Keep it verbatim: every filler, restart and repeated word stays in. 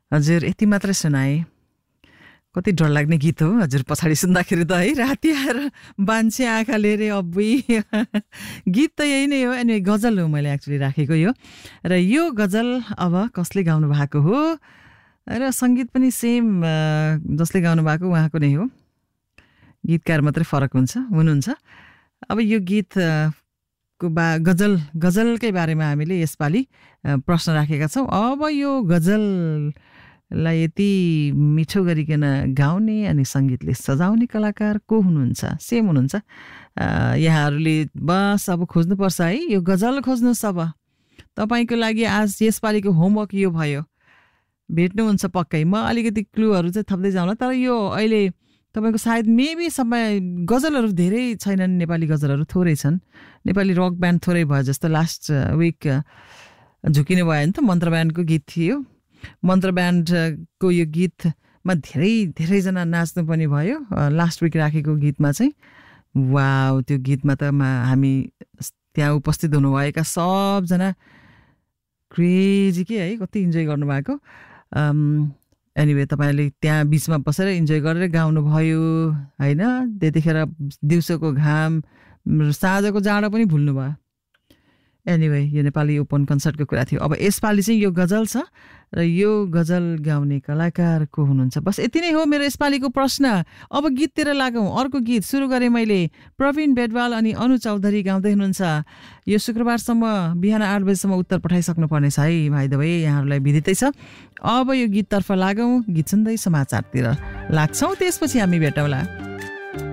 हजुर यति मात्रै सुनाए। कति डर लाग्ने गीत हो हजुर पछाडि सुन्दाखेरि त है, राति आएर बान्छे आँखा लिएर अब्बुई गीत त यही नै हो। अनि गजल हो मैले एक्चुअली राखेको यो, र यो गजल अब कसले गाउनु भएको हो र सङ्गीत पनि सेम जसले गाउनु भएको उहाँको नै हो, गीतकार मात्रै फरक हुन्छ हुनुहुन्छ। अब यो गीत को बा गजल गजलकै बारेमा हामीले यसपालि प्रश्न राखेका छौँ। अब यो गजललाई यति मिठो गरिकन गाउने अनि सङ्गीतले सजाउने कलाकार को हुनुहुन्छ? सेम हुनुहुन्छ। यहाँहरूले बस अब खोज्नुपर्छ है, यो गजल खोज्नुहोस्। अब तपाईँको लागि आज यसपालिको होमवर्क यो भयो, भेट्नुहुन्छ पक्कै। म अलिकति क्लुहरू चाहिँ थप्दै जाउँला, तर यो अहिले तपाईँको सायद मेबी समय गजलहरू धेरै छैनन्, नेपाली गजलहरू थोरै छन्। नेपाली रक ब्यान्ड थोरै भयो जस्तो। लास्ट विक झुकिनु भयो नि त, मन्त्र ब्यान्डको गीत थियो। मन्त्र ब्यान्डको यो गीतमा धेरै धेरैजना नाच्नु पनि भयो लास्ट विक राखेको गीतमा चाहिँ। वाउ, त्यो गीतमा त हामी त्यहाँ उपस्थित हुनुभएका सबजना क्रेजी के है, कति इन्जोय गर्नुभएको। एनिवे तपाईँले त्यहाँ बिचमा बसेर इन्जोय गरेर गाउनुभयो होइन। त्यतिखेर दिउँसोको घाम, साँझको जाडो पनि भुल्नुभयो। एनिवे यो नेपाली ओपन कन्सर्टको कुरा थियो। अब यसपालि चाहिँ यो गजल छ र यो गजल गाउने कलाकार को हुनुहुन्छ? बस यति नै हो मेरो यसपालिको प्रश्न। अब गीततिर लागौँ। अर्को गीत सुरु गरेँ मैले, प्रवीण बेदवाल अनि अनु चौधरी गाउँदै हुनुहुन्छ। यो शुक्रबारसम्म बिहान आठ बजीसम्म उत्तर पठाइसक्नु पर्नेछ है भाइ दबाई, यहाँहरूलाई विदितै छ। अब यो गीततर्फ लागौँ, गीत सुन्दै समाचारतिर लाग्छौँ, त्यसपछि हामी भेटौँला।